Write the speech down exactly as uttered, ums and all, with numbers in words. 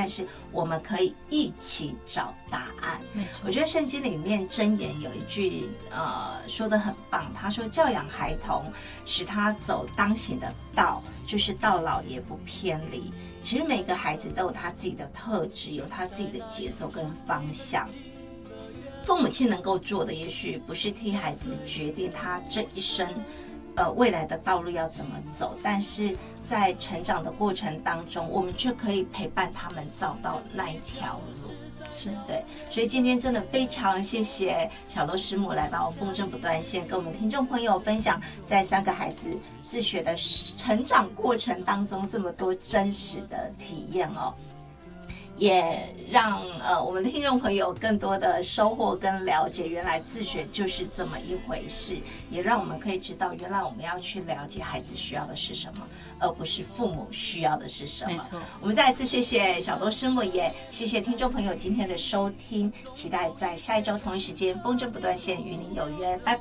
但是我们可以一起找答案。 没错， 我觉得圣经里面箴言有一句呃说得很棒，他说教养孩童，使他走当行的道，就是到老也不偏离。其实每个孩子都有他自己的特质，有他自己的节奏跟方向。父母亲能够做的，也许不是替孩子决定他这一生呃未来的道路要怎么走，但是在成长的过程当中，我们就可以陪伴他们找到那一条路。 是对，所以今天真的非常谢谢小罗师母来到风筝不断线，跟我们听众朋友分享在三个孩子自学的成长过程当中这么多真实的体验哦。也让呃我们的听众朋友更多的收获跟了解，原来自学就是这么一回事，也让我们可以知道，原来我们要去了解孩子需要的是什么，而不是父母需要的是什么。 没错， 我们再一次谢谢小多师母，也谢谢听众朋友今天的收听，期待在下一周同一时间风筝不断线与你有约，拜拜。